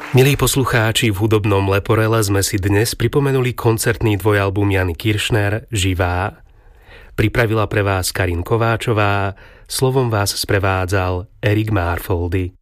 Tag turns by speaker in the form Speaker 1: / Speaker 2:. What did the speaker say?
Speaker 1: Milí poslucháči, v hudobnom Leporele sme si dnes pripomenuli koncertný dvojalbum Jany Kiršner Živá. Pripravila pre vás Karin Kováčová, slovom vás sprevádzal Erik Márfoldy.